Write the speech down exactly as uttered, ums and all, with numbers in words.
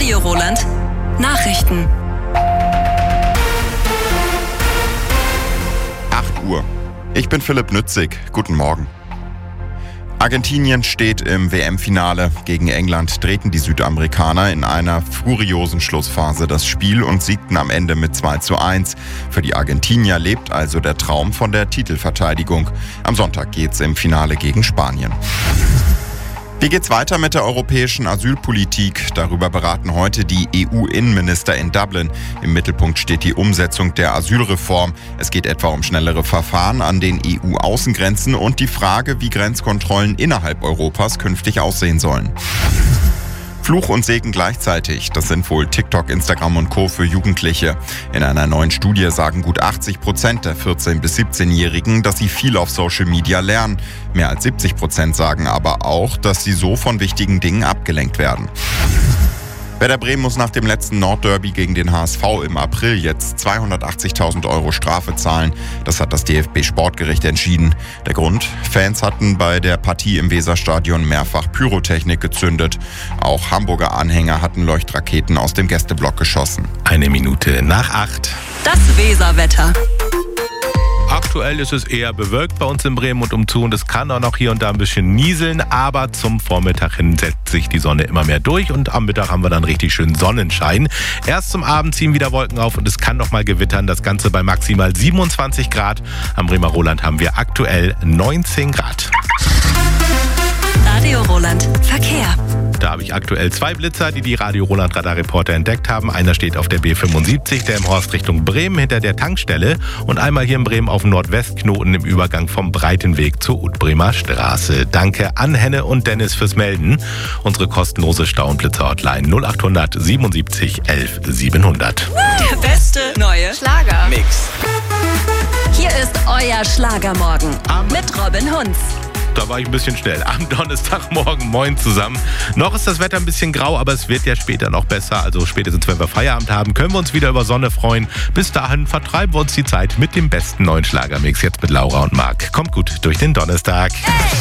Radio Roland. Nachrichten. acht Uhr. Ich bin Philipp Nützig. Guten Morgen. Argentinien steht im W M-Finale. Gegen England drehten die Südamerikaner in einer furiosen Schlussphase das Spiel und siegten am Ende mit zwei zu eins. Für die Argentinier lebt also der Traum von der Titelverteidigung. Am Sonntag geht's im Finale gegen Spanien. Wie geht's weiter mit der europäischen Asylpolitik? Darüber beraten heute die E U-Innenminister in Dublin. Im Mittelpunkt steht die Umsetzung der Asylreform. Es geht etwa um schnellere Verfahren an den E U-Außengrenzen und die Frage, wie Grenzkontrollen innerhalb Europas künftig aussehen sollen. Fluch und Segen gleichzeitig. Das sind wohl TikTok, Instagram und Co. für Jugendliche. In einer neuen Studie sagen gut achtzig Prozent der vierzehn- bis siebzehnjährigen, dass sie viel auf Social Media lernen. Mehr als siebzig Prozent sagen aber auch, dass sie so von wichtigen Dingen abgelenkt werden. Werder Bremen muss nach dem letzten Nordderby gegen den H S V im April jetzt zweihundertachtzigtausend Euro Strafe zahlen. Das hat das D F B-Sportgericht entschieden. Der Grund? Fans hatten bei der Partie im Weserstadion mehrfach Pyrotechnik gezündet. Auch Hamburger Anhänger hatten Leuchtraketen aus dem Gästeblock geschossen. Eine Minute nach acht. Das Weserwetter. Aktuell ist es eher bewölkt bei uns in Bremen und umzu und es kann auch noch hier und da ein bisschen nieseln, aber zum Vormittag hin setzt sich die Sonne immer mehr durch und am Mittag haben wir dann richtig schön Sonnenschein. Erst zum Abend ziehen wieder Wolken auf und es kann noch mal gewittern, das Ganze bei maximal siebenundzwanzig Grad. Am Bremer Roland haben wir aktuell neunzehn Grad. Radio Roland. Verkehr. Da habe ich aktuell zwei Blitzer, die die Radio Roland Radarreporter entdeckt haben. Einer steht auf der B fünfundsiebzig, der im Horst Richtung Bremen hinter der Tankstelle und einmal hier in Bremen auf dem Nordwestknoten im Übergang vom Breitenweg zur Utbremer Straße. Danke an Henne und Dennis fürs Melden. Unsere kostenlose Stau- und Blitzer-Hotline null acht hundert siebenundsiebzig elf siebenhundert. Der beste neue Schlager-Mix. Hier ist euer Schlagermorgen Am- mit Robin Hunz. Da war ich ein bisschen schnell. Am Donnerstagmorgen, moin zusammen. Noch ist das Wetter ein bisschen grau, aber es wird ja später noch besser. Also spätestens, wenn wir Feierabend haben, können wir uns wieder über Sonne freuen. Bis dahin vertreiben wir uns die Zeit mit dem besten neuen Schlagermix. Jetzt mit Laura und Marc. Kommt gut durch den Donnerstag. Hey!